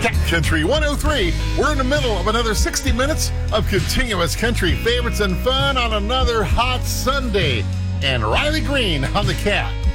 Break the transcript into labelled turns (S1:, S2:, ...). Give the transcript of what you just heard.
S1: Cat Country 103. We're in the middle of another 60 minutes of continuous country favorites and fun on another hot Sunday. And Riley Green on the Cat.